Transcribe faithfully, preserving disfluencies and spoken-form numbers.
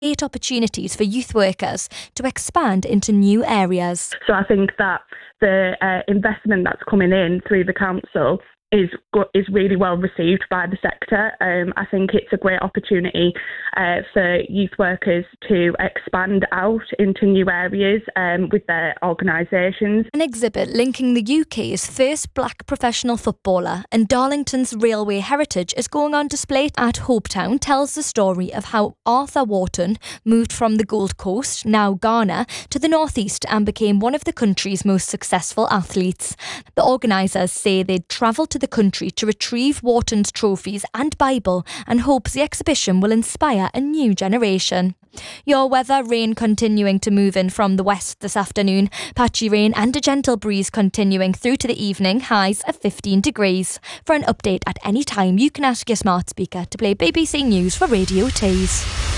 Eight opportunities for youth workers to expand into new areas. So I think that the uh, investment that's coming in through the council is is really well received by the sector. Um, I think it's a great opportunity uh, for youth workers to expand out into new areas um, with their organisations. An exhibit linking the U K's first black professional footballer and Darlington's railway heritage is going on display at Hopetown, tells the story of how Arthur Wharton moved from the Gold Coast, now Ghana, to the northeast and became one of the country's most successful athletes. The organisers say they'd travelled to the country to retrieve Wharton's trophies and Bible and hopes the exhibition will inspire a new generation. Your weather: rain continuing to move in from the west this afternoon. Patchy rain and a gentle breeze continuing through to the evening, highs of fifteen degrees. For an update at any time, you can ask your smart speaker to play B B C News for Radio Tees.